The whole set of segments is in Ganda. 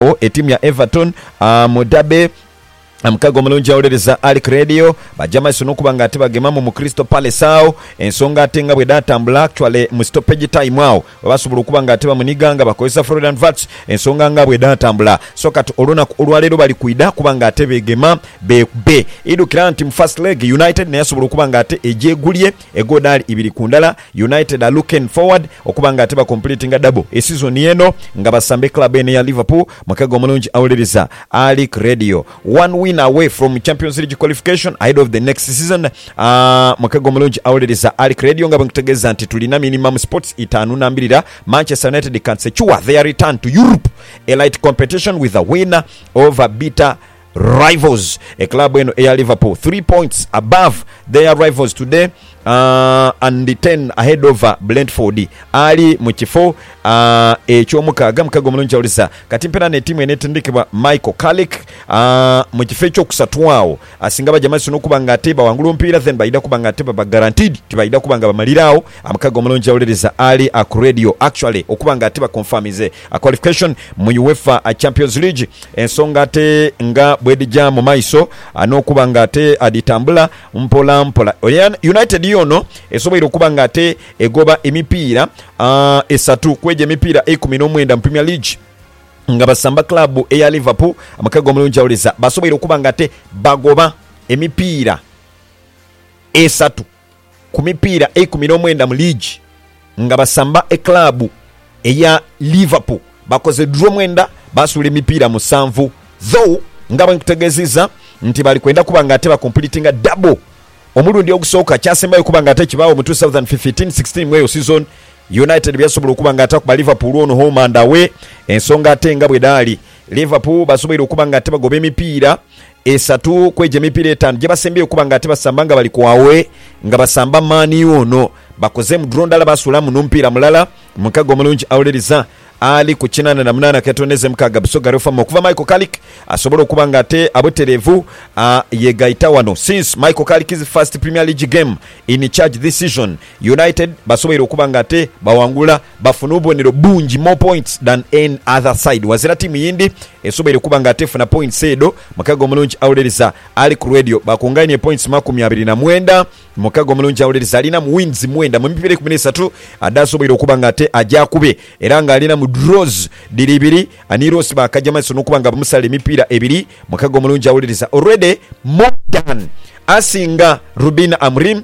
awo etimu ya Everton mudabe amkago mulungi awuliriza Alic Radio bajamaiso n'okubanga ate bagemamu mu Crystal Palace awo ensonga ate nga bwe datambula actually mu stoppage time awo basobola okubanga ate bamuniganga bakozesa Florian Wirtz ensonga nga bwe datambula so kati olunaku olwaleero bali kuida kubanga ate begema be idukira nti mu first leg United naye asobola okubanga ate ejegulye egodali 2-0 United are looking forward okubanga ate bacompleting double season yeno nga basambe club ene ya Liverpool makago mulungi awuliriza Alic Radio one win away from Champions League qualification ahead of the next season. Makago mulungi awuliriza Alic Radio nga bankutegeeza nti tulina minimum sports 5-2 Manchester United can secure their return to Europe elite competition with a win over bitter rivals. A club in Liverpool 3 points above their rivals today and 10 ahead of Brentford. Ali mu kifo eky'omukaaga mkago mulungi awuliriza kati mpera ne timu enetendekebwa Michael Carrick mu kifo ekyokusatu awo asinga bajamaiso n'okubanga ate bawangula omupiira then bayida kubanga ate baba guaranteed tibayida kubanga bamalirawo amkago mulungi awuliriza Ali Ac Radio actually okubanga ate baconfirmize a qualification mu UEFA Champions League ensonga ate nga bwedija mu maiso n'okubanga ate aditambula mpola mpola United yono esobola okubanga ate egoba emipiira esatu kweje emipiira 19 mu Premier League nga basamba club eya Liverpool amakago mulungi awuliriza basobola okubanga ate bagoba emipiira esatu ku mipiira 19 mu league nga basamba club eya Liverpool bakoze draw mwenda basula emipiira 7 though nga bankutegeziza nti bali kwenda kubanga ate bacompleting double omulundi ogusooka kyasembayo kubanga ate kibaawo mu 2015-16 mweyo season United byasobola okubanga ate kuba Liverpool ono home and away ensonga ate nga bwe daali Liverpool basobola okubanga ate bagoba emipiira esatu kweje emipiira 5 gye basembye okubanga ate basamba nga bali kwawe nga basamba mani ono bakoze mu draw ndala basula mu nompiira mulala mukago mulungi awuliriza Ali ku 88 katoneze mkaga bisoga refa okuva Michael Carrick asobola okubanga ate abuterevu yegaita wano since Michael Carrick's first Premier League game in charge this season United basobola okubanga ate bawangula bafuna obonero bungi more points than any other side wazira timu yindi esobola okubanga ate funa points edo mukago mulungi awuliriza Ali ku radio bakunganye points 29 mukago mulungi awuliriza alina mu wins mwenda mu mipiira 13 adasobola okubanga ate ajja kube era nga alina mu draws dilibiri aniros bakajamaiso n'okubanga bamusala emipiira 2 mukago mulungi awuliriza already more than asinga Ruben Amorim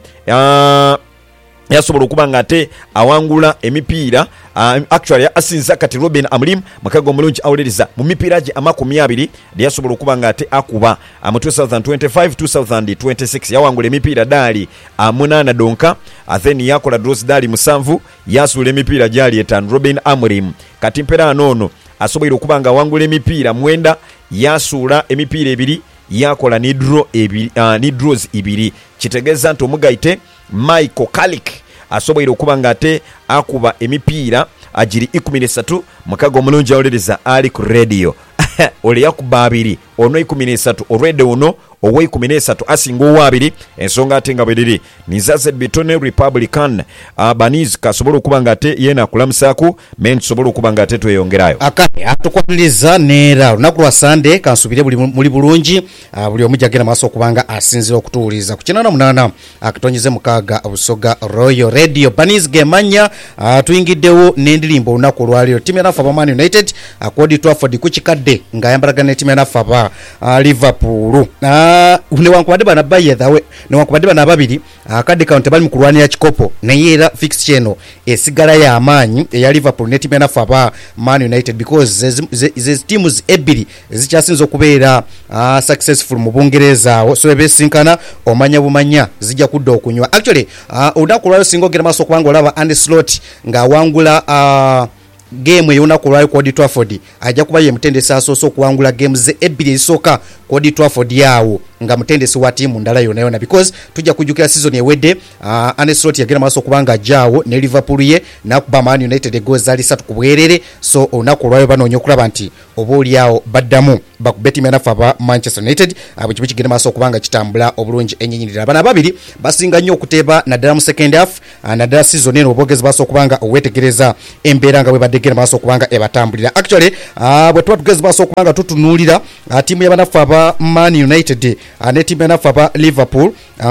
yasobola okubanga ate awangula emipiira actually asinza kati Ruben Amorim mukago mulungi awuliriza mu mipiira gye 20 yasobola okubanga ate akuba mu 2025-2026 yawangula emipiira dali 8 donka then yakola draws dali 7 yasula emipiira gyali 5 Ruben Amorim kati mpera anono asobola okubanga awangula emipiira 9 yasula emipiira 2 yakola ni draws 2 kitegeeza nti omugaite Michael Carrick asobola okubanga ate akuba emipiira agiri 13 mukago mulungi awuliriza Ali ku radio ole yakuba 2 ono 13 already ono owe 13 asinga owa2 ensonga ate nga bweriri nizaze bitone Republican Baniz kasobola okubanga ate yena akulamusaku men sobola okubanga ate tweyongerayo akane atukwatiriza neera lunaku lwa Sunday kansubire buli bulungi buli omujagera maaso okubanga asinzira okutuuliza ku 88 akatonyeze mukaga obusoga Royal Radio Baniz gemanya tuyingiddewo n'endirimbo lunaku lwaliro timu ya Man United akodi Trafford ku kikadde nga yambalagana timu ya Liverpool newankubadde bana bayedawe newankubadde bana babiri akadde count bali mu kulwanira kikopo naye era fixture eno esigala ya amaanyi eya Liverpool ne timu ya Man United because ze teams ebiri zikyasinza okubeera successful mu Bungereza so ebesinkana omanya bumanya zijja kudda okunywa actually olunaku lwayo singa ogera maaso okubanga olaba Ancelotti nga awangula game eyunaku lwayo ku Old Trafford ajja kuba ye mutendesa asoose okuwangula games ebiri ezisooka ku Old Trafford yawo nga mutendesi wa tiimu ndala yona because tujja kujjukira season ewedde Arne Slot yagenda maaso kubanga jaawo ne Liverpool ye nakuba Man United egoals ali 3 ku bwerere so olunaku olwayo banoonya okulaba nti oba oliawo baddamu bakubetimu enafu aba Manchester United abo kibu kigenda maaso okubanga kitambula obulungi enyinyirira abana ababiri basinga nnyo okuteeba naddala mu second half naddala season eno obwogezi maaso okubanga owetegereza embeera nga bwe badde genda maaso okubanga ebatambulira actually bwe tuba tugezi maaso okubanga tutunuulira tiimu y'abanafu aba Man United ne tiimu y'abanafu aba Liverpool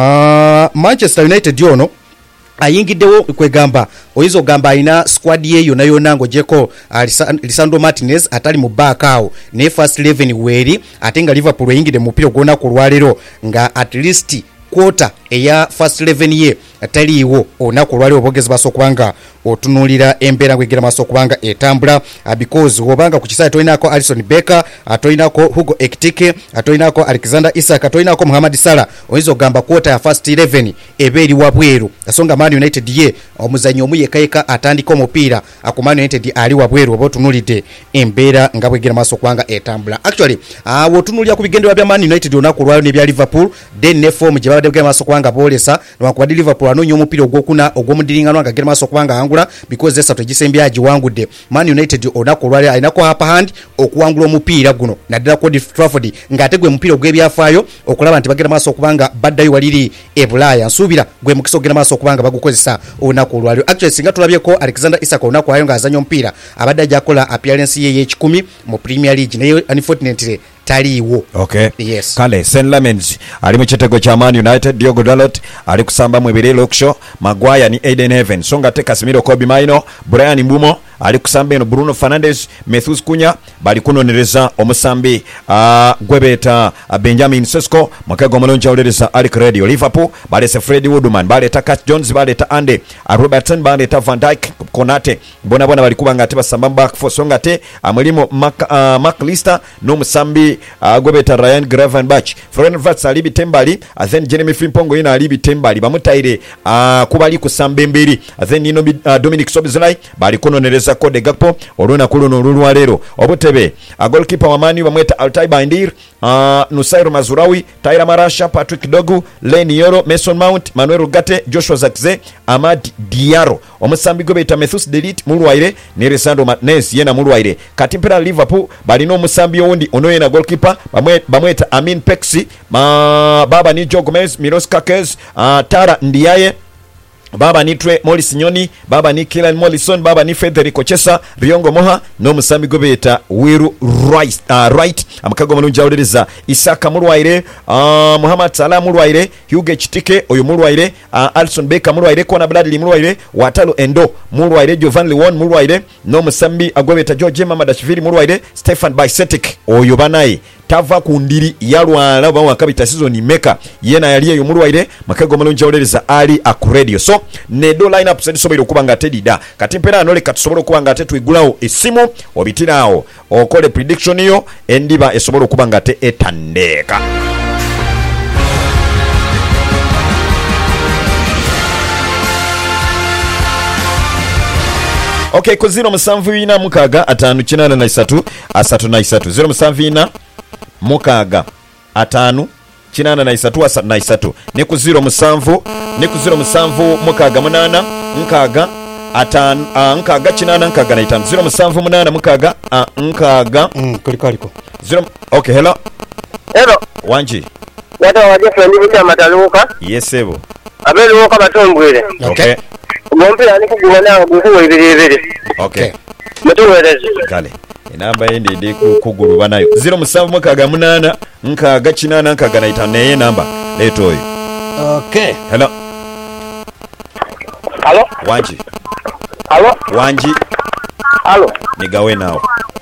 Manchester United ono ayingiddewo kwegamba oyinza ogamba alina squad ye yonna yonna ng'ogyeko Lisandro Martinez atali mu baaka awo naye first 11 weeri ate nga Liverpool eyingidde mu mupiira gw'olunaku olwaleero nga at least quarter eya first 11 ye taliiwo olunaku olwaliwo obwogezi baaso okubanga otunuulira embeera ngwegera maaso okubanga etambula because obanga ku kisaala tolinako Alisson Becker tolinako Hugo Ekitike tolinako Alexander Isak tolinako Mohamed Salah oyinza ogamba quarter ya first 11 eba eri wabweru asonga Man United ye omuzanyi omu yekayeka atandika omupiira ku Man United ali wabweru oba otunuulidde embeera nga bwegera maaso okubanga etambula actually wotunuulira ku bigendererwa bya Man United olunaku olwaliwo n'ebya Liverpool then ne form gye babadde bwegera maaso okubanga boolesa newankubadde Liverpool anoonya omupiira ogwokuna ogw'omudiringanwa nga gera maaso okubanga angula because esatu egisembye agiwangudde Man United olunaku olwaleero alinako upper hand okuwangula omupiira guno naddala ku Old Trafford ng'ate gwe mupiira ogw'ebyafaayo okulaba nti bagenda maaso okubanga baddayo waliri e Bulaaya nsuubira gwe mukisa ogenda maaso okubanga bagukozesa olunaku olwaleero actually singa tulabyeko Alexander Isak olunaku olwaleero ng'azanya omupiira abadde ajakola appearance ye y'ekikumi mu Premier League naye unfortunately taliiwo. Okay. Yes. Kale St. Lamens ali mu kitego kya Man United. Diogo Dalot ali kusamba mu ebire Lukshaw, Maguire ni Aiden Heaven, songa te Casemiro, Kobe Maino, Brian Mbumo ali kusamba eno, Bruno Fernandes, Methus Kunya bali kunonereza omusambi gwebeta Benjamin Sesko makago mulonja olereza Alec Radio. Liverpool balese Freddie Woodman, baleta Cat Jones, baleta Andy Robertson, baleta Van Dijk, Konate bona bali kubanga ate basamba back for songa te amulimo Mark Lister no musambi gwebeta Ryan Gravenberch, Florian Wirtz ali bitembali, then Jeremy Frimpong yina ali bitembali bamutaire kubali kusamba emberi, then nino Dominic Szoboszlai bali kunonereza Code Gakpo oluna kuluno olulwalero obutebe goalkeeper wa Mani bamweta Altay Bandir, Nusairo Mazurawi, Tyra Marasha, Patrick Dogu, Leni Yoro, Mason Mount, Manuel Rugate, Joshua Zakze, Amad Diaro. Omusambi gwebeta Methus Delete mulwaire ne Lisandro Martinez yena mulwaire. Katimpera Liverpool balina omusambi owundi ono yena goalkeeper bamweta Amin Pexi, baba ni Joe Gomez, Miros Kakez, Tara Ndiaye, baba ni Trey Morris Nyoni, baba ni Kylian Morrison, baba ni Federico Chesa, Riongo Moha no musambi gobeta Wiru Right amakago mulunja olereza Isaka mulwaire, Muhammad Salah mulwaire, Hugo Chitike oyo mulwaire, Alisson Becker mulwaire, Kona Bradley mulwaire, Watalu Endo mulwaire, Giovanni Leon mulwaire no musambi agobeta George Mamadashvili mulwaire, Stefan Bicetic oyo banaye tava kundiri yalwala bawa kabita season meka yena yali eyo mulwaire makago mulunja olereza ali akuredio. So nedo lineup sedi sobera okubanga tedida kati mpera anole katusobola okubanga tetwigulawo esimu obitiraawo okole prediction yo endiba esobola okubanga te etandeka. Okay, ko 07 mukaga atanu 883 asatu 07 mukaga atanu 883 ne ku 07 mukaga munana nkaga atanu nkaga kinana nkaga na 5 07 munana mukaga nkaga koliko 0. Okay, hello wanji wata waje fendi buta mataluka yesebo abeluka batombwele. Okay, Mwompi ani kugwana gukuwa ibiri. Okay, mutuwereze kale enamba yende de kugulu banayo 07 mukaga munana nkaga kinana nkaga na 5 neye namba leto oyo. Okay. Hello wanji nigawe nawo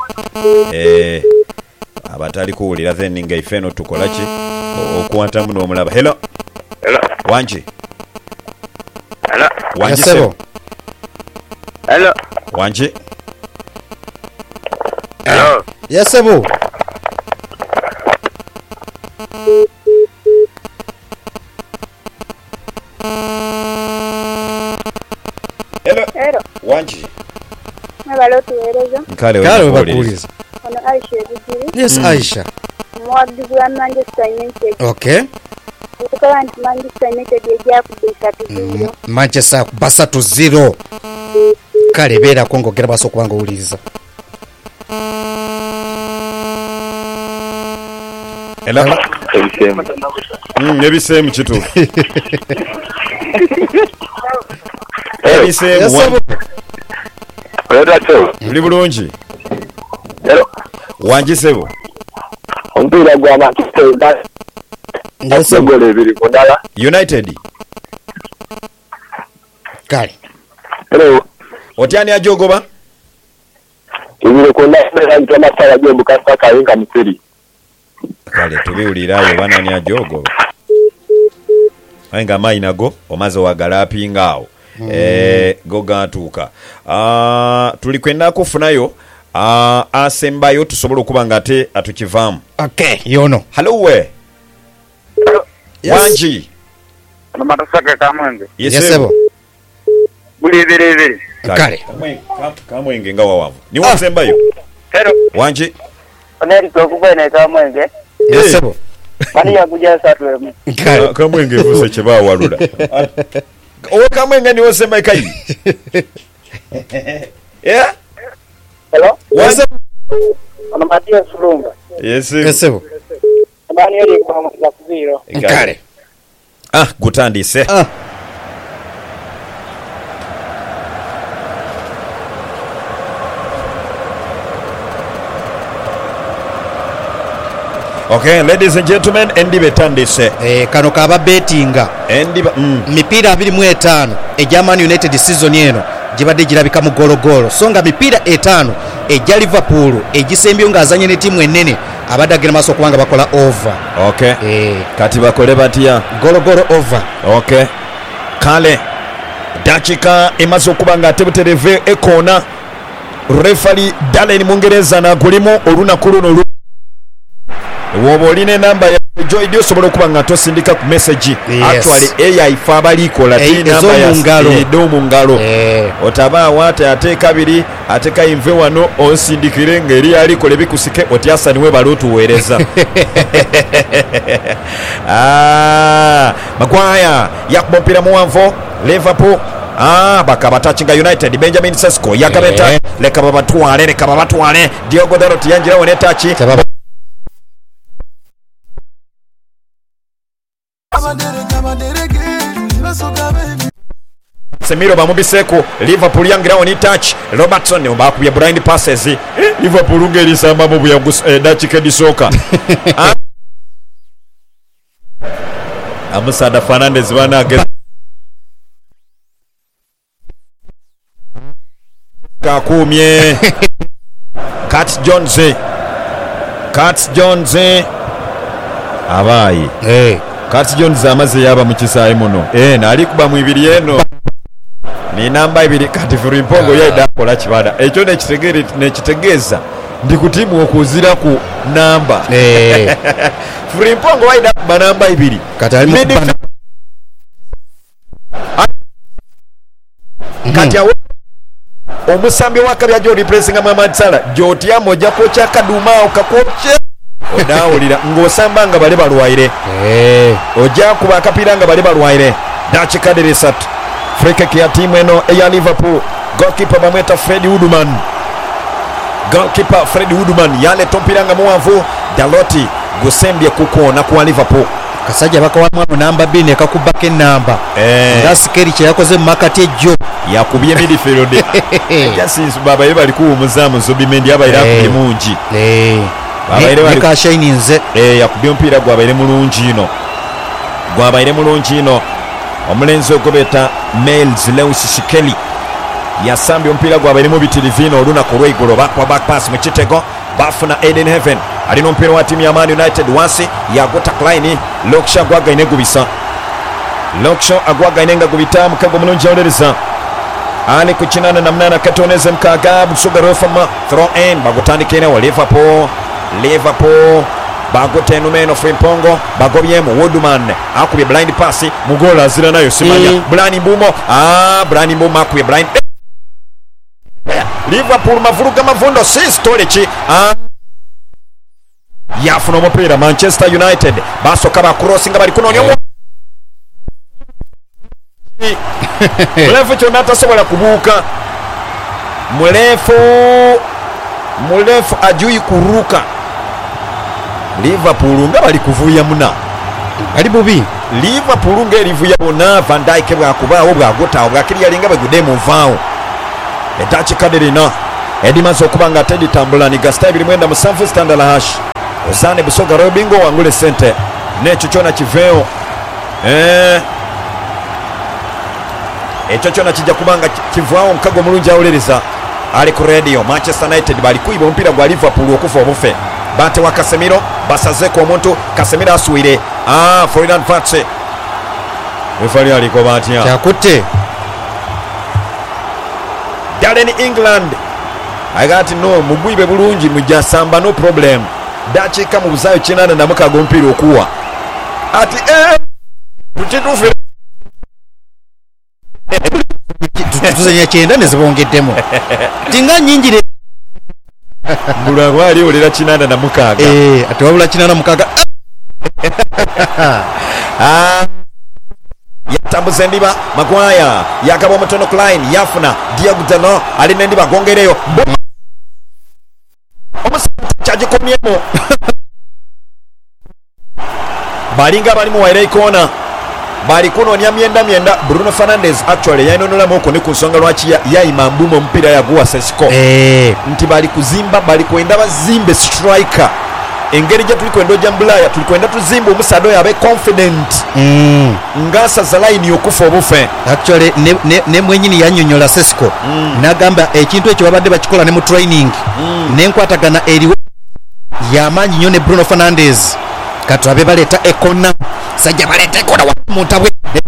abatali kuwulira then nga ifeno tukolaki okuwanta muno omulaba. Hello wanji Yesebo. wanji Yesebo. Hello wanji Nabalo tuwerezo. Kale bakuliza Aisha Bugiri. Yes, Aisha. Mwabizi wa Manchester United. Okay. Ukaba nti Manchester United ejjakubisa 3-0. Manchester basa 2-0. Kale beera kwongera baso kubanga uliza. Ela ebisemu kitu ebisemu buli bulungi wangisebo omupiira gwa Manchester gole ebiri ku ddala. United Kale. Hello. otyani ajogoba Ibiri ku ddala nti amasala g'embukasa kayinga musiri. kale tubiwulirayo banani ajogoba ayenga amayi nago omaze wagala apingaawo go gatuuka. Tuli kwenda kufunayo asembayo tusobola okuba nga ate atukivaamu. Okay, yono. Hello we. Yes. Wanji. Amatasaka kamwenge. Yesebo. Buli ebiri. Kale. Kamwenge nga wawavu. Ni wasembayo. Hello. Wanji. Oneri tokubene kamwenge. Yesebo. Mani yakuja satwemu. Kale. Kamwenge vuse cheba walula. Owe kamwenge ni wasembayo kai. Yeah? Hello. Yesebo. Ono Matias Sulunga. Yesebo. Mani yali kwa mwa kuziro. Kale. Gutandise. Okay, ladies and gentlemen, endibe tandise. Kano kaba bettinga. Endiba Mipiira 25 ejja Man United season eno gibadde girabika mu gologolo. Songa mipiira 5 ejja Liverpool egisembyo ng'azanye ne timu ennene abadde agenda maaso kubanga bakola over. Okay. Kati bakole batya? Gologolo over. Okay. Kale dakika emaze okuba nga atebutereve ekona refali Dalen Mungereza nagulimu olunaku luno woba olina enamba ya Joy osobola okuba nga tosindika ku message. Actually eyaifa abalikola tinamba ya edomu ngalo otabaawo ate ateeka abiri ateeka inve wano onsindikire ng'eri alikola ebikusike otyasa niwe balootuweereza. Magwaya yakuba omupiira muwanvu Liverpool bakaba touchinga United. Benjamin Sesko yakabeta leka babatwale Diogo Dalot yanjirawo ne tachi Semiro bamubiseku Liverpool yangirawo ni touch Robertson bakubye blind passes Liverpool ngerisamba mu buya dakika edisoka Amusada Fernandez banage kakumye Cat Jones abayi Cat Jones amaze yaba mu kisaayi muno nali kuba mu ibiri eno ni namba ibiri kati Frimpong yaida kola kibada ekyo nekitegeeza ndi kutimu okuzira ku namba Frimpong waida ba namba ibiri Kati ali mu kati awo omusambi wakabya jo replacing Mohamed Salah jotya moja kocha kaduma okakoche odawulira ng'osamba nga bale balwaire ojja kuba akapira nga bale balwaire dakika 3 free kick ya timu eno eya Liverpool. Goalkeeper bamweta Fred Woodman yaleta omupiira nga muwanvu Daloti gusembye kukoona kuwa Liverpool kasajja bakawamu namba 2 ne kakubako enamba nga Sikeri kye yakoze mu makati ejjo yakubye midfield jasinsi baba ye bali kuwumuzamu Zubimendi abaire akubye mungi Nika shininze yakubye omupiira gwabaire mulungi ino omulenzi ogobeta Miles Lewis Shikeli yasambye omupiira gwabaire mu bitirivino olunaku lw'eigulu bakwa back pass mu kitego bafuna Eden Heaven alina omupiira wa timu ya Man United wansi yagota Klein Lokshaw agwagaine gubisa agwagaine nga gubita mukago mulungi olereza ali ku 88 katoneze mkaga busuga rofama throw in bagutandikira wa Liverpool bagote numeno Frimpong bagobyemu Woodman akubye blind pass mugola azira nayo simanya Brani Mbumo akubye blind Liverpool mavuruga mavundo si storage yafuna omupiira. Manchester United basoka bakurosinga bali kunoonya mulefu kyonna atasobola kubuuka, mulefu ajuyi kuruka. Liverpool nga bali kuvuya muna ali bubi. Liverpool nga erivuya bona. Van Dijk bwakubaawo bwagotaawo bwakiryalinga bwegude muvaawo. Edakiika derina edimaze okuba nga teditambula ni gasita 27 standala hash Ozane Busoga Robingo wangule sente nekyo kyona kiveewo. Ekyo kyona kijja kubanga kivaawo Mukago mulungi awulereza ali ku radio. Manchester United bali kuyiba omupiira gwa Liverpool okufa obufe. Bate wa Casemiro basazeeko omuntu. Casemiro asuwire Florian Wirtz efali aliko batya kyakutte Darren England agati no mugwibe bulungi mujasamba no problem. Dakiika mu buzayo 86 omupiira okuwa ati tukituufe tuzenya 9 nezibongeddemu tinga nyingi bulwa ali olera 86 ate wabula 86 yatambuza endiba Maguire yakaba omutono Klein yafuna Diego Dalot alina endiba gongereyo omusajja kyagikomyemu balinga bali mu waire ikona bali kunoonya myenda. Bruno Fernandes actually yayinonolamu oko ne ku nsonga lwaki yayima mbumu omupiira yaguwa Sesco nti bali kuzimba bali kwenda bazimbe striker. Engeri gye tuli kwenda ojja mbulaya tuli kwenda tuzimba omusaadde oyo abe confident ng'asaza layini okufa obufe. Actually ne mwenyini yannyonnyola Sesco n'agamba ekintu ekyo babadde bakikola ne mu training n'enkwatagana eriwo y'amaanyi nnyo ne Bruno Fernandes. Katulabe baleeta ekona sajja baleeta ekona muntabwe